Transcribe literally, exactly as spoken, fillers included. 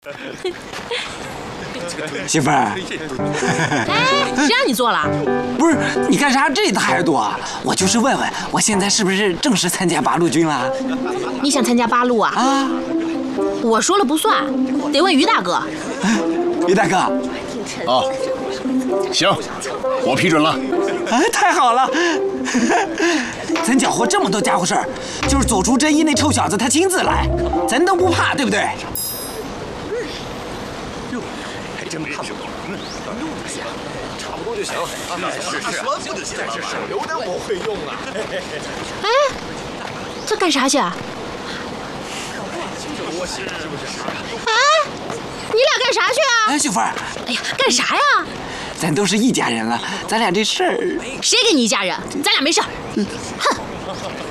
媳妇儿， 哎，谁让你做了？ 不是你干啥这态度啊？我就是问问，我现在是不是正式参加八路军了？ 你想参加八路啊？ 啊， 我说了不算，得问于大哥。 于大哥， 啊，行，我批准了。 哎，太好了！咱缴获这么多家伙事儿，就是左出真一那臭小子他亲自来，咱都不怕，对不对？ 哟，还真看不懂。嗯，咱用就行，差不多就行。是是，说不就行了？但是手榴弹我会用啊。 哎，这干啥去啊？哎，你俩干啥去啊？ 哎，媳妇儿， 哎呀，干啥呀？ 咱都是一家人了，咱俩这事儿， 谁跟你一家人？咱俩没事。哼。